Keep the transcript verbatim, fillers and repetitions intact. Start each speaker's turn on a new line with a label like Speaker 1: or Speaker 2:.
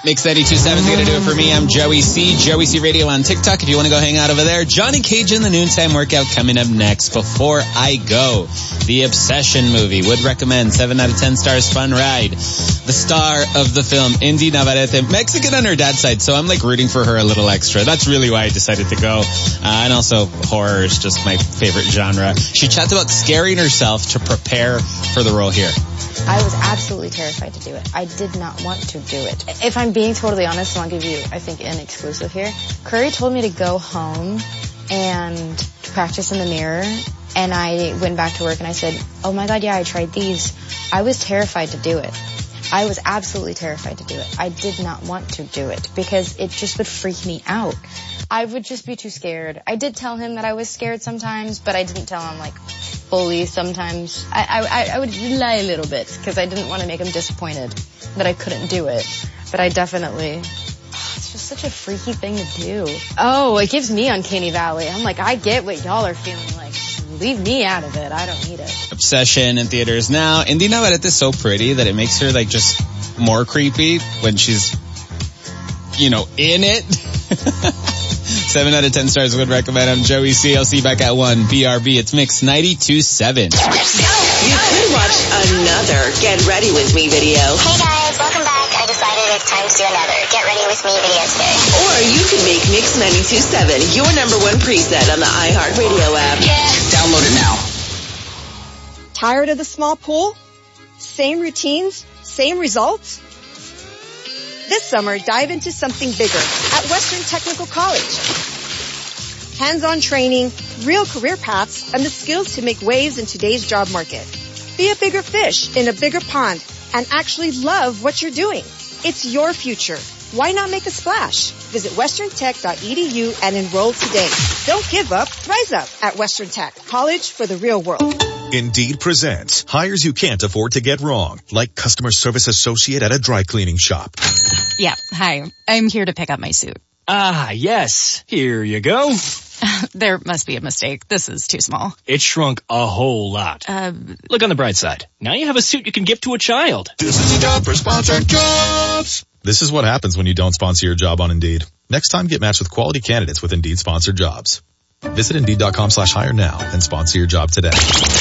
Speaker 1: Mix ninety-two point seven is going to do it for me. I'm Joey C. Joey C Radio on TikTok if you want to go hang out over there. Johnny Cage in the Noontime Workout coming up next. Before I go, the Obsession movie. Would recommend. seven out of ten stars. Fun ride. The star of the film, Indy Navarrete. Mexican on her dad's side, so I'm like rooting for her a little extra. That's really why I decided to go. Uh, and also, horror is just my favorite genre. She chats about scaring herself to prepare for the role here.
Speaker 2: I was absolutely terrified to do it. I did not want to do it. If I'm being totally honest, and I'll give you, I think, an exclusive here. Curry told me to go home and practice in the mirror. And I went back to work and I said, oh my God, yeah, I tried these. I was terrified to do it. I was absolutely terrified to do it. I did not want to do it because it just would freak me out. I would just be too scared. I did tell him that I was scared sometimes, but I didn't tell him like fully sometimes. I, I, I would lie a little bit because I didn't want to make him disappointed that I couldn't do it. But I definitely, oh, it's just such a freaky thing to do. Oh, it gives me Uncanny Valley. I'm like, I get what y'all are feeling like. Leave me out of it. I don't need it.
Speaker 1: Obsession in theaters now. Indy Navarrete is so pretty that it makes her like just more creepy when she's, you know, in it. Seven out of ten stars would recommend. I'm Joey C. I'll see you back at one. B R B. It's Mix ninety-two point seven.
Speaker 3: You could watch another Get Ready With Me video.
Speaker 4: Hey guys, welcome back. I decided it's time to do another Get Ready With Me video today.
Speaker 3: Or you could make Mix ninety-two point seven your number one preset on the iHeartRadio app.
Speaker 4: Yeah.
Speaker 5: Download it now.
Speaker 6: Tired of the small pool? Same routines? Same results? This summer, dive into something bigger at Western Technical College. Hands-on training, real career paths, and the skills to make waves in today's job market. Be a bigger fish in a bigger pond and actually love what you're doing. It's your future. Why not make a splash? Visit western tech dot e d u and enroll today. Don't give up, rise up at Western Tech, college for the real world.
Speaker 7: Indeed presents hires you can't afford to get wrong, like customer service associate at a dry cleaning shop.
Speaker 8: Yeah, hi. I'm here to pick up my suit.
Speaker 9: Ah, yes. Here you go.
Speaker 8: There must be a mistake. This is too small.
Speaker 9: It shrunk a whole lot.
Speaker 8: Uh,
Speaker 9: Look on the bright side. Now you have a suit you can give to a child.
Speaker 7: This is a job for Sponsored Jobs. This is what happens when you don't sponsor your job on Indeed. Next time, get matched with quality candidates with Indeed Sponsored Jobs. Visit Indeed.com slash hire now and sponsor your job today.